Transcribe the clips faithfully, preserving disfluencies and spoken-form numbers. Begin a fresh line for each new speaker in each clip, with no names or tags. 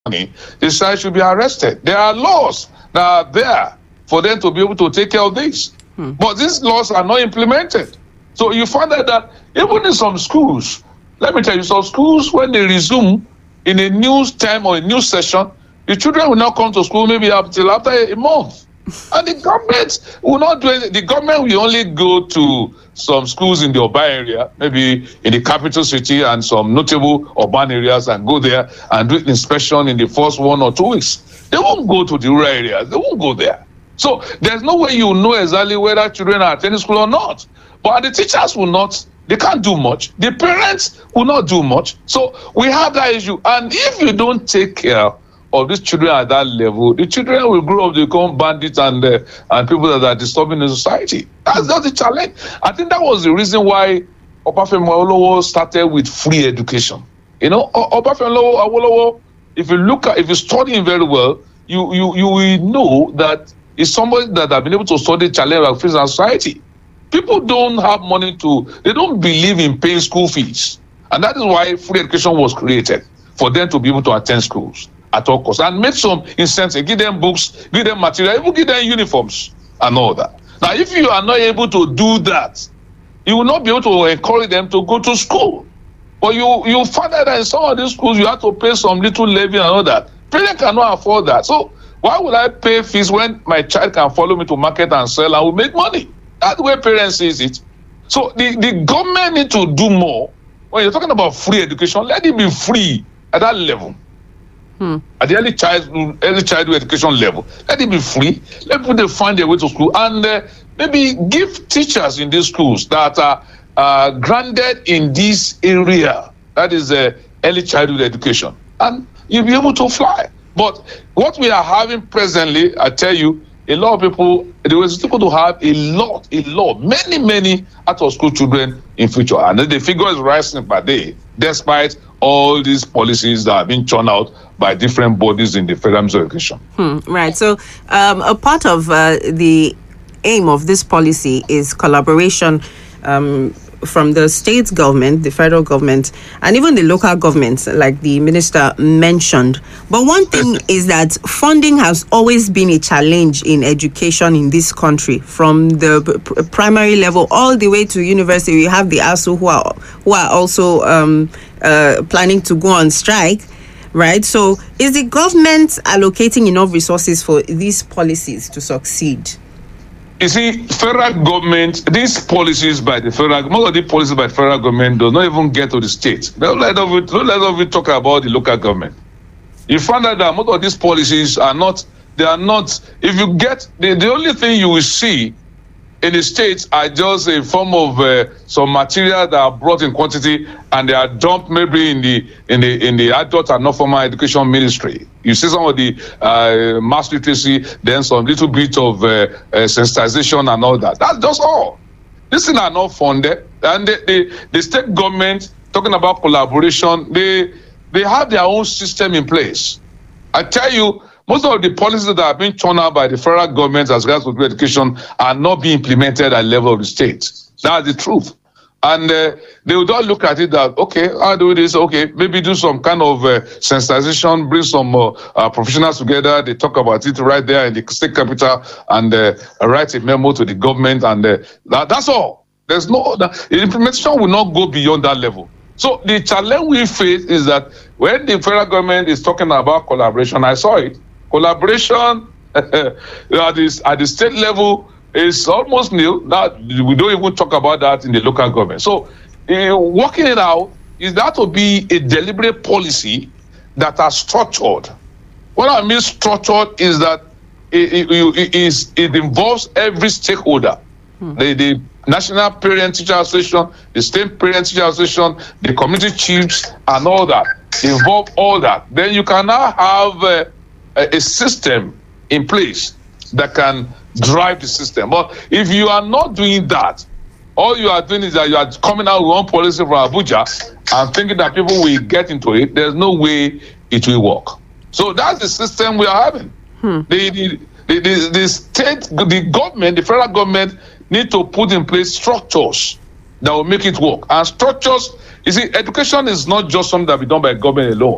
money, the child should be arrested. There are laws that are there for them to be able to take care of this. Hmm. But these laws are not implemented. So you find out that even in some schools, let me tell you, some schools, when they resume in a new time or a new session, the children will not come to school maybe up till after a month. And the government will not do anything. The government will only go to some schools in the urban area, maybe in the capital city and some notable urban areas, and go there and do inspection in the first one or two weeks. They won't go to the rural areas. They won't go there. So there's no way you know exactly whether children are attending school or not. But the teachers will not. They can't do much. The parents will not do much. So we have that issue. And if you don't take care of these children at that level, the children will grow up to become bandits and uh, and people that are disturbing the society. That's not the challenge. I think that was the reason why Obafemi Awolowo started with free education. You know, Obafemi Awolowo, if you look at, if you study him very well, you you you will know that it's somebody that have been able to study challenge of face and society. People don't have money to, they don't believe in paying school fees. And that is why free education was created, for them to be able to attend schools at all costs, and make some incentive, give them books, give them material, even give them uniforms and all that. Now, if you are not able to do that, you will not be able to encourage them to go to school. But you you find out that in some of these schools, you have to pay some little levy and all that. Parents cannot afford that. So why would I pay fees when my child can follow me to market and sell and will make money? That's the way parents sees it. So the, the government need to do more. When you're talking about free education, let it be free at that level. Hmm. At the early child, early childhood education level, let it be free. Let people find their way to school, and uh, maybe give teachers in these schools that are uh, granted in this area, that is uh, early childhood education, and you'll be able to fly. But what we are having presently, I tell you, a lot of people, there was people to have a lot, a lot, many, many out of school children in future, and the figure is rising per day, despite all these policies that have been churned out by different bodies in the Federal Ministry of Education.
Hmm, right. So um, a part of uh, the aim of this policy is collaboration um, from the state government, the federal government, and even the local governments, like the minister mentioned. But one thing is that funding has always been a challenge in education in this country, from the p- primary level all the way to university. We have the A S U who are who are also um, uh, planning to go on strike, right? So is the government allocating enough resources for these policies to succeed?
You see, federal government, these policies by the federal, most of the policies by the federal government do not even get to the state. Don't let of it, don't let of it talk about the local government. You find out that most of these policies are not, they are not, if you get, the, the only thing you will see in the states are just a form of uh, some material that are brought in quantity and they are dumped maybe in the in the in the adult and non-formal education ministry. You see some of the uh, mass literacy, then some little bit of uh, uh, sensitization and all that. That's just all. These things are not funded, and the, the the state government, talking about collaboration, they they have their own system in place. I tell you, most of the policies that have been churned out by the federal government as regards to education are not being implemented at the level of the state. That's the truth. And uh, they would all look at it that, okay, I'll do this, okay, maybe do some kind of uh, sensitization, bring some uh, uh, professionals together. They talk about it right there in the state capital and uh, write a memo to the government. And uh, that, that's all. There's no, the implementation will not go beyond that level. So the challenge we face is that when the federal government is talking about collaboration, I saw it, collaboration at, this, at the state level is almost nil. Now, we don't even talk about that in the local government. So uh, working it out is that to be a deliberate policy that are structured. What I mean structured is that it, it, it, is, it involves every stakeholder. Hmm. The, the National Parent Teacher Association, the State Parent Teacher Association, the community chiefs, and all that. Involve all that. Then you can now have uh, a, a system in place that can drive the system. But if you are not doing that, all you are doing is that you are coming out with one policy from Abuja and thinking that people will get into it. There's no way it will work. So that's the system we are having. Hmm. The, the, the, the, the state, the government, the federal government need to put in place structures that will make it work. And structures, you see, education is not just something that will be done by government alone.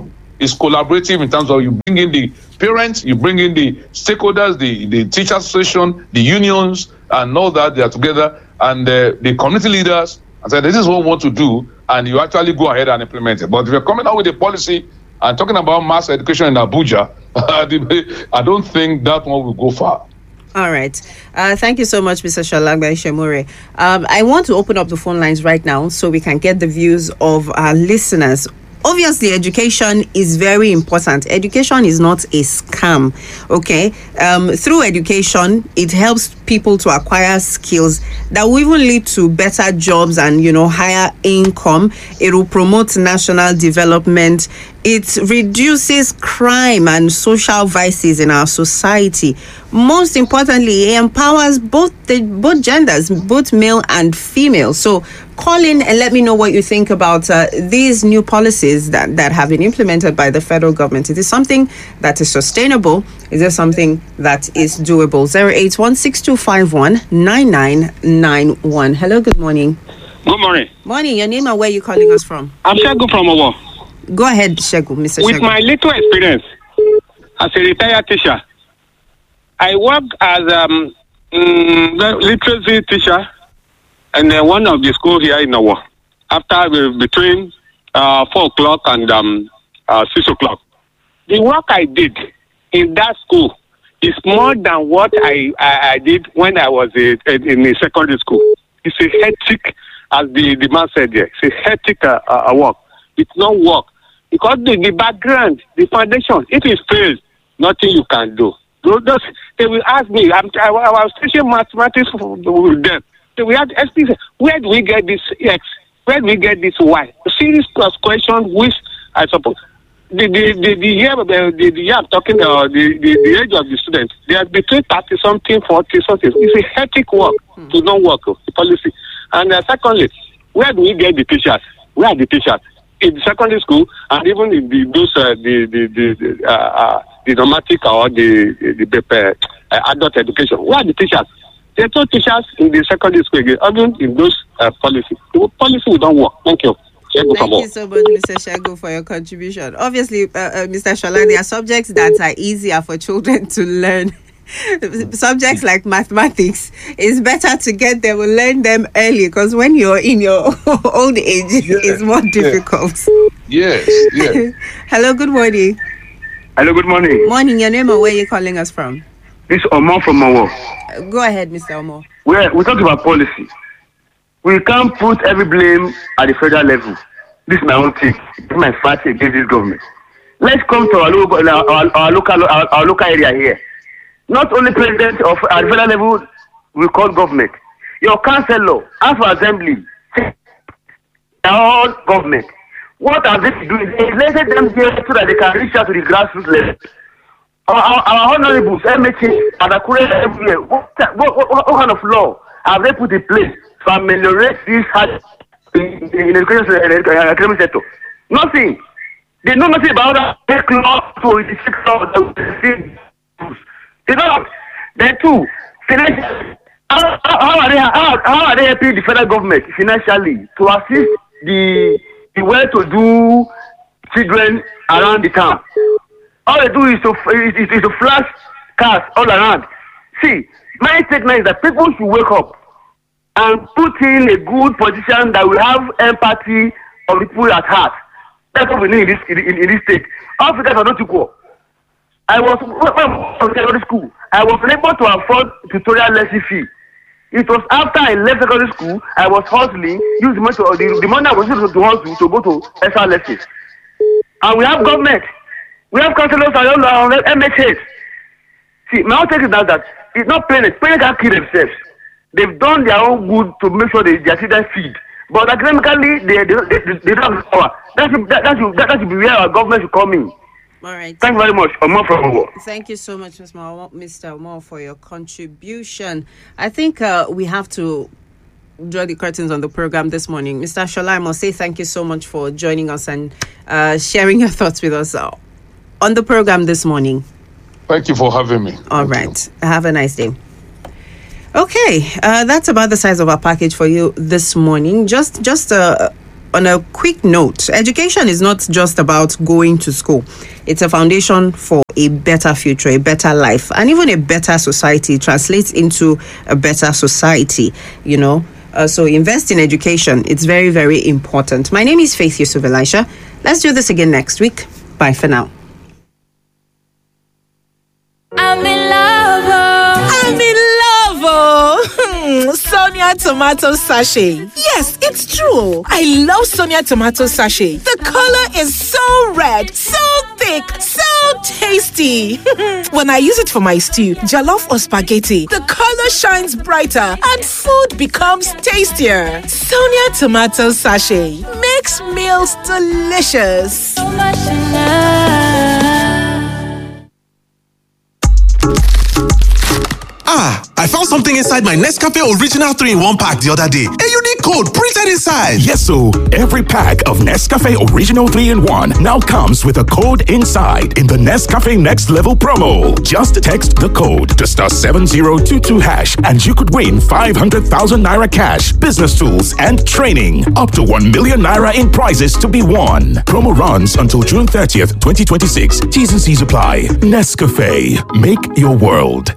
is collaborative in terms of you bring in the parents, you bring in the stakeholders, the, the teacher association, the unions, and all that. They are together, and uh, the community leaders, and say, this is what we want to do, and you actually go ahead and implement it. But if you're coming out with a policy and talking about mass education in Abuja, I don't think that one will go far.
All right. Uh, thank you so much, Mister Shalagba Shemure. Um, I want to open up the phone lines right now so we can get the views of our listeners. Obviously, education is very important. Education is not a scam, okay? Um, through education, it helps people to acquire skills that will even lead to better jobs and, you know, higher income. It will promote national development. It reduces crime and social vices in our society. Most importantly, it empowers both the both genders, both male and female. So call in and let me know what you think about uh, these new policies that, that have been implemented by the federal government. Is it something that is sustainable? Is it something that is doable? zero eight one six two five one nine nine nine one. Hello, good morning.
Good morning.
Morning. Your name and where you calling us from?
I'm Shegu from Owo.
Go ahead, Shegu, Mister
With
Shegu.
my little experience as a retired teacher, I worked as a um, um, literacy teacher in uh, one of the schools here in Owo. After uh, between uh, four o'clock and um, uh, six o'clock, the work I did in that school is more than what I, I, I did when I was a, a, in a secondary school. It's a hectic, as the, the man said there. It's a hectic uh, uh, work. It's not work. Because the, the background, the foundation, if it fails, nothing you can do. Those, they will ask me, I'm, I, I was teaching mathematics with them. So we had to ask, where do we get this X? Where do we get this Y? A serious question which I suppose. The the, the, the year the, the, the year I'm talking uh, the, the, the age of the student, they are between thirty something, forty something. It's a hectic work mm. to not work, the policy. And uh, secondly, where do we get the teachers? Where are the teachers? In the secondary school and even in the those uh, the the the uh, uh, the normatic or the the, the uh, adult education. Where are the teachers? There are no teachers in the secondary school again, even in those uh, policies. The policy will don't work. Thank you.
Thank you so much, Mister Shago, for your contribution. Obviously, uh, uh, Mister Shola, there are subjects that are easier for children to learn. Subjects like mathematics, it's better to get them, learn them early, because when you're in your old age, yeah, it's more difficult.
Yes, yes.
Hello, good morning.
Hello, good morning.
Morning, your name and where you calling us from?
This is Omo from Owo.
Uh, go ahead, Mister Omo.
We're, we talk about policy. We can't put every blame at the federal level. This is my own thing. It's my fight against this government. Let's come to our local, our, our local, our, our local area here. Not only president of at federal level we call government. Your councillor, House of Assembly, all government. What are they doing? They let them here so that they can reach out to the grassroots level. Our, our, our honorables, M H A, and Akure everywhere. What, what, what, what kind of law have they put in place to ameliorate this hard in the education sector? Nothing. They know nothing about that. Take law to the six law. They don't. Then two, financially, how, how are they how, how are they helping the federal government financially to assist the the well-to-do children around the town? All they do is to is, is, is to flash cars all around. See, my statement is that people should wake up and put in a good position that will have empathy of the people at heart. That's what we need in this in, in, in this state. Africans are not equal. I was when I was in secondary school. I was unable to afford tutorial lesson fee. It was after I left secondary school, I was hustling, using the money to, the, the money I was using to hustle to go to extra lessons. And we have government, we have councillors and all M H As. See, my own take is now that it's not parents. Parents can't kill themselves. They've done their own good to make sure they, their children feed. But academically, they they, they, they don't have the power. That should, that, that, should, that, that should be where our government should come in.
All right.
Thank you very much. Omo from Owo.
Thank you so much, Mister Omo, for your contribution. I think uh, we have to draw the curtains on the program this morning. Mister Shola, I must say thank you so much for joining us and uh, sharing your thoughts with us uh, on the program this morning.
Thank you for having me.
All
Thank
right. You. Have a nice day. Okay, uh, that's about the size of our package for you this morning. Just, just uh, on a quick note, education is not just about going to school. It's a foundation for a better future, a better life, and even a better society. It translates into a better society, you know. Uh, so invest in education. It's very, very important. My name is Faith Yusuf Elisha. Let's do this again next week. Bye for now.
I'm in love. Oh.
I'm in love. Oh. Sonia tomato sachet. Yes, it's true. I love Sonia tomato sachet. The color is so red, so thick, so tasty. When I use it for my stew, jollof or spaghetti, the color shines brighter and food becomes tastier. Sonia tomato sachet makes meals delicious.
So much in love.
Ah, I found something inside my Nescafe Original three in one pack the other day. A unique code printed inside.
Yes, so every pack of Nescafe Original three in one now comes with a code inside in the Nescafe Next Level promo. Just text the code to star seven zero two two hash and you could win five hundred thousand naira cash, business tools, and training. Up to one million naira in prizes to be won. Promo runs until June thirtieth, twenty twenty-six. T's and C's apply. Nescafe. Make your world.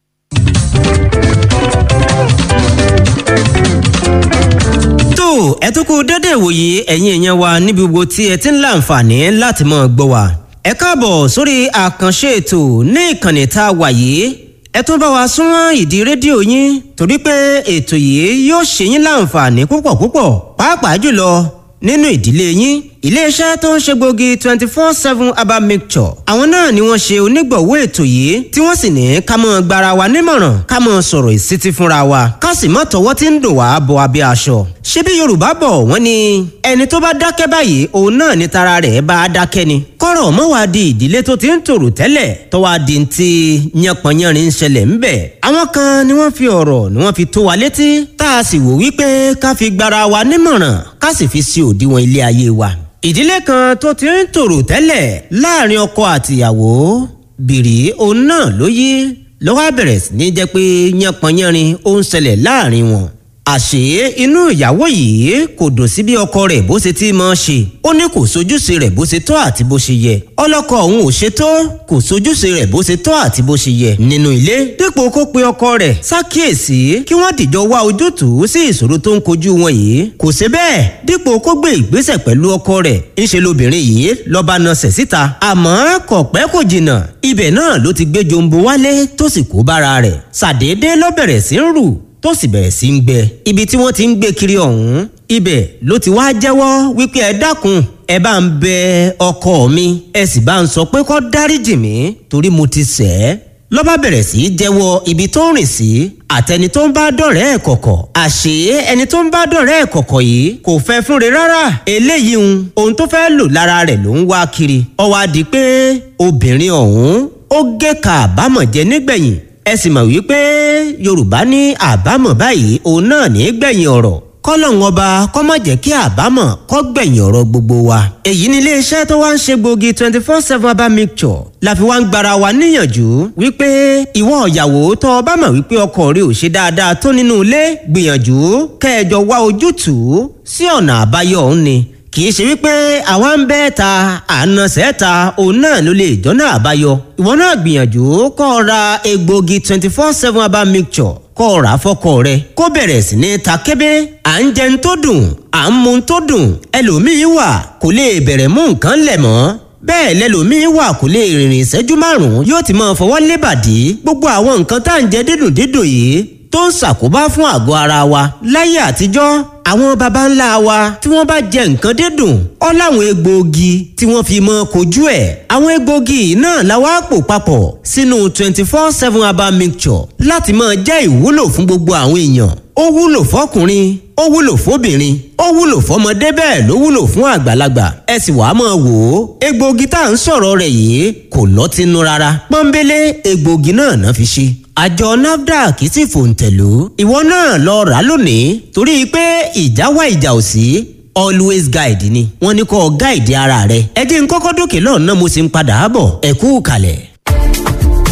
tó ẹ tún kú dédé ìwòye ẹ̀yin èèyàn wa níbi gbogbo tí ẹ ti ń láǹfààní láti máa gbọ́ wa. ẹ káàbọ̀ sórí àkànṣe ètò ní ìkànnì tá a wà yìí. ẹ tún bá wa súnmọ́ ìdí rédíò yín torí pé ètò yìí yóò ṣe yín láǹfààní púpọ̀ púpọ̀ pàápàá jùlọ nínú ìdílé yín. iléeṣẹ́ tó ń ṣe gbòógì twenty four seven herbal mixture àwọn náà ni wọ́n ṣe onígbọ̀wọ́ ètò yìí tí wọ́n sì ní ká mọ́ gbara wa nímọ̀ràn ká mọ́ sọ̀rọ̀ ìsítí fúnra wa ká sì mọ́ tọwọ́ tí ń dùn wá bọ abẹ́ aṣọ. ṣé bí yorùbá bọ̀ wọ́n ní ẹni tó bá dákẹ́ báyìí òun náà ni tara rẹ̀ bá dákẹ́ ni. kọ́rọ̀ mọ́ wá di ìdílé tó ti ń tòrò tẹ́lẹ̀ tó wá di ti yánpọnyánrin ń ṣẹlẹ̀ ń bẹ̀. àwọn kan ni wọ́n fi ọ̀rọ̀ ni wọ́n fi tó wa létí tá a sì wò wípé ká fi gbara wa nímọ̀ràn ká sì fi sí òdiwọ̀n ilé ayé wa. ìdílé kan tó ti ń tòrò tẹ́lẹ̀ láàrin ọkọ àtìyàwó bìrì òun náà ló yí ló wá bẹ̀rẹ̀ sí ní jẹ́ pé yánpọnyánrin ó ń ṣẹlẹ̀ láàrin wọn. àṣé inú ìyàwó yìí kò dùn sí bí ọkọ rẹ̀ bó ṣe ti máa ṣe ó ní kò sojúṣe rẹ̀ bó ṣe tọ́ àti bó ṣe yẹ ọlọ́kọ òun ò ṣe tó kò sojúṣe rẹ̀ bó ṣe tọ́ àti bó ṣe yẹ nínú ilé dípò kó pe ọkọ rẹ̀ ṣàkíyèsí kí wọ́n dìjọ wá ojútùú sí ìṣòro tó ń kojú wọn yìí kò ṣe bẹ́ẹ̀ dípò kó gbé ìgbésẹ̀ pẹ̀lú ọkọ rẹ̀ ńṣe lobìnrin yìí lọ́ba nasẹ̀ síta àmọ́ kò pẹ́ kò jìnnà ibẹ̀ náà ló ti gbé jombo wálé tó sì kó bára rẹ̀ ṣàdédé ló bẹ̀rẹ̀ sí ń rù tó sì bẹ̀rẹ̀ sí ń gbẹ ibi tí wọ́n ti ń gbé kiri ọ̀hún ibẹ̀ ló ti wá jẹ́wọ́ wípé ẹ dákun ẹ bá ń bẹ ọkọ mi ẹ sì bá ń sọ pé kó dáríjì mí torí mo ti ṣẹ̀ ẹ́ ló bá bẹ̀rẹ̀ sí í jẹ́wọ́ ibi tó ń rìn sí àtẹni tó ń bá dọ̀rẹ́ ẹ̀ kọ̀kọ̀ àṣé ẹni tó ń bá dọ̀rẹ́ ẹ̀ kọ̀kọ̀ yìí kò fẹ́ fúnre rárá eléyìí ń ohun tó fẹ́ lò lára rẹ̀ ló ń wá kiri ó wá di pé obìnrin ọ̀hún ó gé ka àbámọ̀ jẹ nígbẹ̀yìn ẹ sì mọ̀ wípé yorùbá ní àbámọ̀ báyìí òun náà ní gbẹ̀yìn ọ̀rọ̀ kọ́lọ́hún ọba kó má jẹ́ kí àbámọ̀ kó gbẹ̀yìn ọ̀rọ̀ gbogbo wa. èyí ni iléeṣẹ́ tó wá ń ṣe gbòógì twenty four seven herbal mixture la fi wá ń gbara wa níyànjú wípé ìwọ ìyàwó tó o bá mọ̀ wípé ọkọ rẹ ò ṣe dáadáa tó nínú ilé gbìyànjú kẹjọ wá ojútùú sí ọ̀nà àbáyọ òun ni kì í ṣe wípé àwa ń bẹ́ ta àna sẹ́ta òun náà ló lè jọ́nà àbáyọ. ìwọ náà gbìyànjú kó o ra egbògi twenty four seven herbal mixture kó o rà fọ́kọ rẹ kó bẹ̀rẹ̀ sí ní ta kébé. à ń jẹun tó dùn à ń mu tó dùn ẹlòmíín wà kò lè bẹ̀rẹ̀ mú nǹkan lẹ̀ mọ́ bẹ́ẹ̀ lẹ́lòmíín wà kò lè rìnrìn ìṣẹ́jú márùn-ún yóò ti máa fọwọ́ lébàdí gbogbo àwọn nǹkan tá à ń jẹ dídùn dídùn yìí tó ń ṣàkóbá fún àgọ́ ara wa láyé àtijọ́ àwọn baba ńlá wa tí wọ́n bá jẹ nǹkan dídùn ó láwọn egbòogi tí wọ́n fi mọ́ kojú ẹ̀ àwọn egbòogi náà la wá pò papọ̀ sínú twenty four seven herbal mixture láti máa jẹ́ ìwúlò fún gbogbo àwọn èèyàn ó wúlò fọkùnrin ó wúlò fóbìnrin ó wúlò fọmọdé bẹ́ẹ̀ ló wúlò fún àgbàlagbà ẹ sì wàá máa wò ó egbòogi tá à ń sọ̀rọ̀ rẹ̀ yìí kò lọ́tínú rárá pọ́nbélé egbòogi náà náà fi ṣe àjọ nafdac sì fòǹtẹ̀lú ìwọ náà lọ rà lónìí torí pé ìjà wá ìjà ò sí always guide ni wọ́n ní kó guide ara rẹ ẹ jẹ́ n kọ́kọ́ dókè lọ́nà mo sì ń padà bọ̀ ẹ kú kalẹ̀.
Bàbá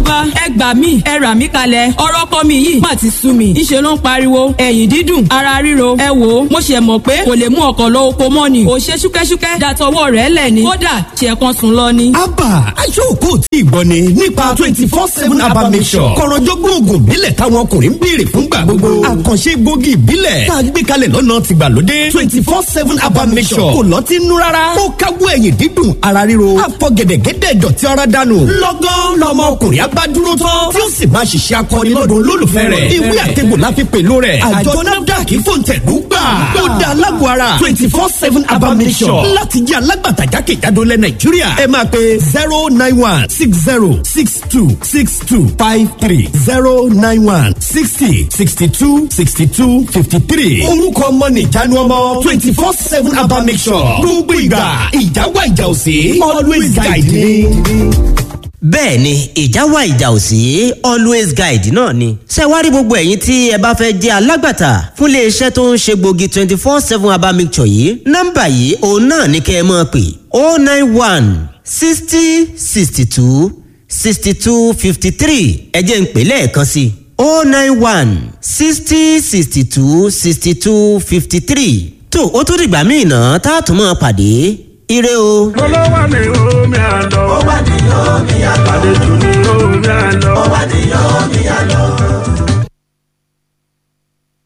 bàbá ẹ gbà mí ẹ rà mí kalẹ̀ ọ̀rọ̀ ọkọ mi yìí má ti sú mi ńṣe ló ń pariwo ẹ̀yìn dídùn ara ríro ẹ wò ó mo ṣe mọ̀ pé kò lè mú ọkọ̀ lọ oko mọ́ ni ò ṣe ṣúkẹ́ṣúkẹ́ dàtọwọ́ rẹ̀ lẹ̀ ni kódà ṣe kan sùn lọ ni.
abba aṣọ́kò tí ìgbọ́ ni nípa twenty four seven abba mission kọ̀rọ̀jọ́gbọ́n oògùn ìbílẹ̀ táwọn ọkùnrin ń béèrè fúngbà gbogbo àkànṣe gbòógì ìbílẹ̀ tá a gbé kalẹ̀ lọ́nà tìgbàlódé twenty four seven abba mission kò lọ́tí nú rárá ó káwọ́ ẹ̀yìn dídùn ara ríro àfọ̀gẹ̀dẹ̀gẹ̀dẹ̀ ìdọ̀tí ara dànù lọ́gán lọ́mọ ọkùnrin abá dúró tán tí ó sì máa ṣiṣẹ́ akọni lọ́dún olólùfẹ́ rẹ̀ ìwé àtẹ̀gbò láfi pẹ̀lú rẹ̀ àjọ nafdac fòǹtẹ̀lú gbà ó dá alágbó ara twenty four seven abba mission láti jẹ́ alágbàtà jákèjádò lẹ̀ nàìjíríà ẹ máa pe zero nine one six zero six two six two five three zero nine one sixty sixty two sixty two fifty three orúkọ ọmọ nìjánu ọmọ twenty four seven abba mission gbogbo ìgbà ìjáwá ìjà òsè always guide me.
bẹ́ẹ̀ ni ìjà wà ìjà ò sí always guide náà ni. ṣé wá rí gbogbo ẹ̀yin tí ẹ bá fẹ́ jẹ́ alágbàtà fún iléeṣẹ́ tó ń ṣe gbòógì twenty four seven herbal mixture yìí nọ́mbà yìí òun náà ní kẹ́ ẹ máa pè oh nine one sixty sixty two sixty two fifty three ẹ jẹ́ n pè lẹ́ẹ̀kan sí i oh nine one sixty sixty two sixty two fifty three tó o tún dìgbà míì náà tá a tún máa pàdé ire o.
olówó ni omi àlọ́. ó wà ní omi àlọ́. àlejò ni omi àlọ́. ó wà ní omi